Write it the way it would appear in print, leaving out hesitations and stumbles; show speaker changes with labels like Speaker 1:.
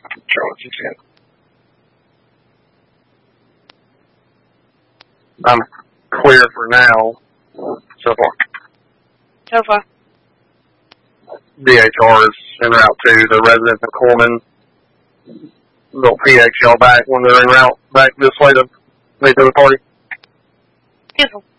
Speaker 1: Charlie 610. I'm clear for now, so far.
Speaker 2: So far.
Speaker 1: DHR is en route to the residents of Coleman. They'll PX y'all back when they're en route back this way to meet the party.
Speaker 2: Beautiful.